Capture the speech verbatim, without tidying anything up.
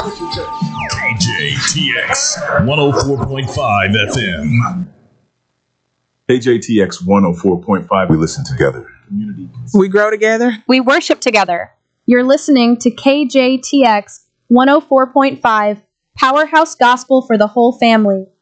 K J T X one oh four point five F M. K J T X one oh four point five, we listen together. We grow together. We worship together. You're listening to K J T X one oh four point five, Powerhouse Gospel for the whole family.